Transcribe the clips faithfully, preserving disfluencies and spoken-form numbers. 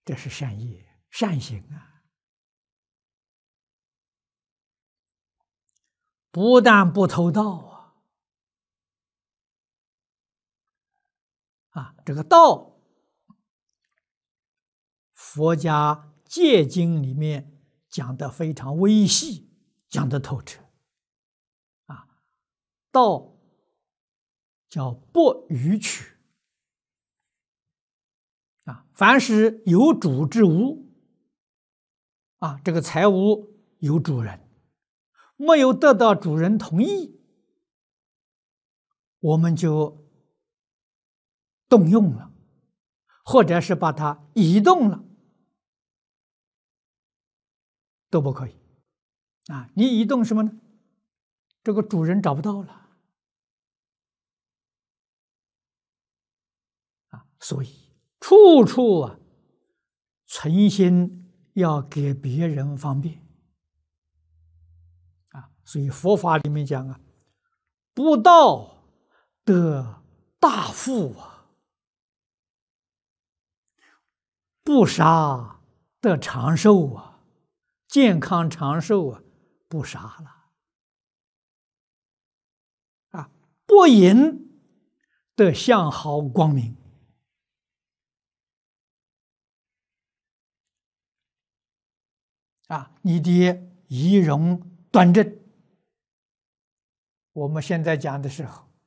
这是善业、善行啊！不但不偷盗啊，啊，这个盗，佛家戒经里面讲的非常微细，讲的透彻啊。盗叫不逾取啊，凡是有主之物啊，这个财物有主人，没有得到主人同意，我们就动用了，或者是把它移动了，都不可以啊！你移动什么呢？这个主人找不到了啊！所以处处啊，存心要给别人方便啊！所以佛法里面讲啊，不盗得大富啊，不杀得长寿啊，健康长寿啊，不杀了啊，不淫得相好光明啊，你的仪容端正。我们现在讲的时候，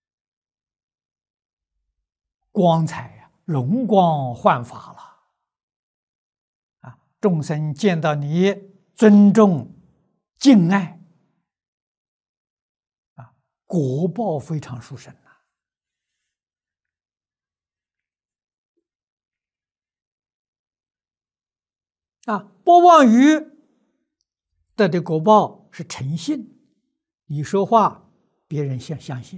光彩呀、啊，容光焕发了啊！众生见到你尊重、敬爱啊，果报非常殊胜呐！啊，不妄语得的果报是诚信，你说话别人相相信。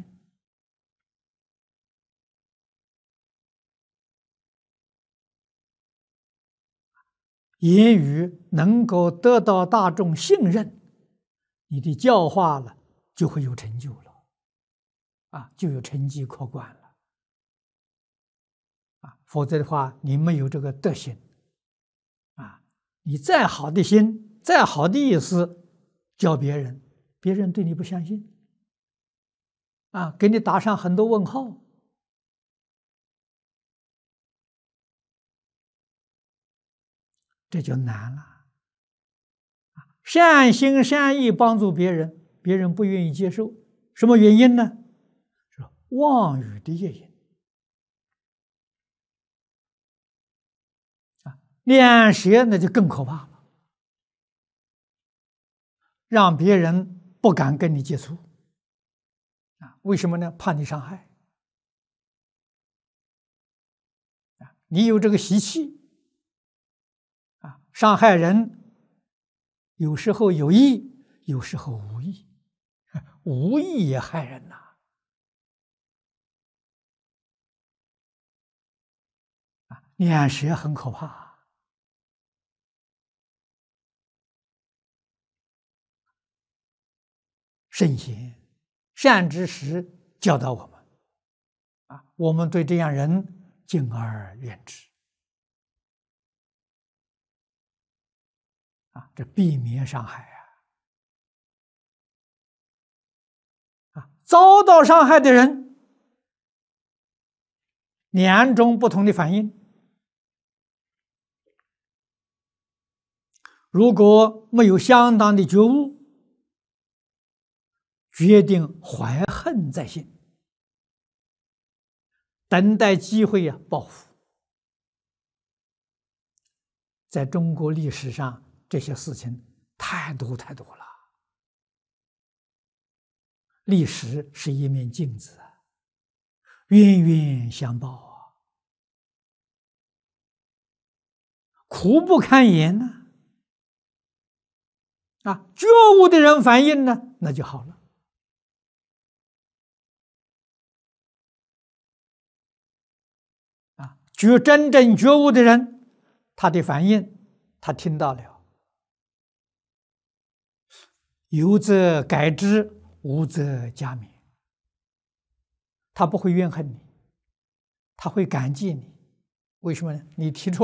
言语能够得到大众信任，你的教化了就会有成就了，啊，就有成绩可观了，啊，否则的话，你没有这个德行，啊，你再好的心，再好的意思教别人，别人对你不相信，啊，给你打上很多问号。这就难了，善心善意帮助别人，别人不愿意接受，什么原因呢？是妄语的业因啊，两舌那就更可怕了，让别人不敢跟你接触啊，为什么呢？怕你伤害啊，你有这个习气。啊，伤害人，有时候有意，有时候无意，无意也害人呐！啊，两舌很可怕。圣贤、善知识教导我们，啊，我们对这样人敬而远之。啊，这避免伤害啊！啊，遭到伤害的人，两种不同的反应。如果没有相当的觉悟，决定怀恨在心，等待机会呀、啊、报复。在中国历史上，这些事情太多太多了。历史是一面镜子啊，冤冤相报啊，苦不堪言呐！啊，觉悟的人反应呢，那就好了。啊，觉真正觉悟的人，他的反应，他听到了，有则改之，无则加勉。他不会怨恨你，他会感激你。为什么呢？你提出